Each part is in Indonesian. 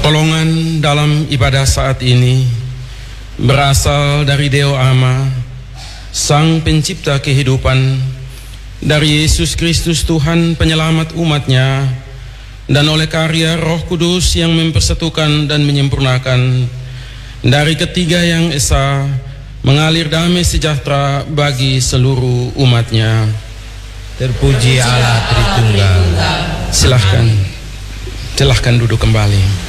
Pertolongan dalam ibadah saat ini berasal dari Deo Ama, Sang Pencipta kehidupan, dari Yesus Kristus Tuhan penyelamat umatnya, dan oleh karya Roh Kudus yang mempersatukan dan menyempurnakan, dari ketiga yang esa mengalir damai sejahtera bagi seluruh umatnya. Terpuji Allah Tritunggal. Silahkan duduk kembali.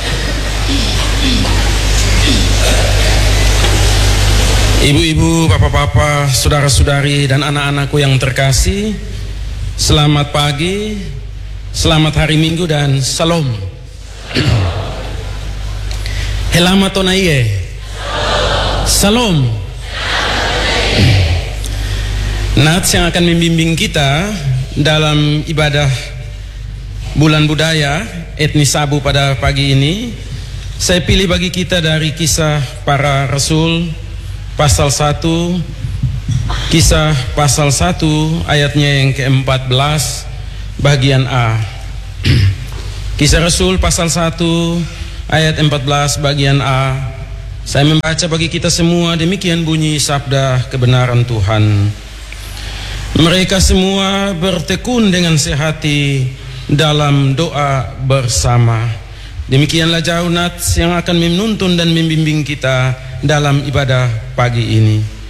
Ibu-ibu, bapak-bapak, saudara-saudari, dan anak-anakku yang terkasih, selamat pagi, selamat hari Minggu, dan salam. Helamatonaiye. Salam. Nats yang akan membimbing kita dalam ibadah bulan budaya etnis Sabu pada pagi ini, saya pilih bagi kita dari Kisah Para Rasul pasal 1, Kisah pasal 1 ayatnya yang ke-14 bagian A. Kisah Rasul pasal 1 ayat 14 bagian A. Saya membaca bagi kita semua, demikian bunyi sabda kebenaran Tuhan. Mereka semua bertekun dengan sehati dalam doa bersama. Demikianlah jauh Nats yang akan menuntun dan membimbing kita dalam ibadah pagi ini.